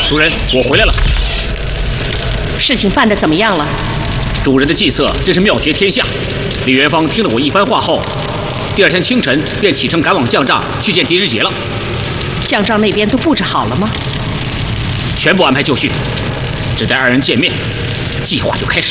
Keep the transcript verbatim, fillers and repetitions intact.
主人，我回来了。 事情办得怎么样了？ 主人的计策真是妙绝天下。李元芳听了我一番话后，第二天清晨便启程赶往将帐去见狄仁杰了。 将帐那边都布置好了吗？ 全部安排就绪，只待二人见面，计划就开始。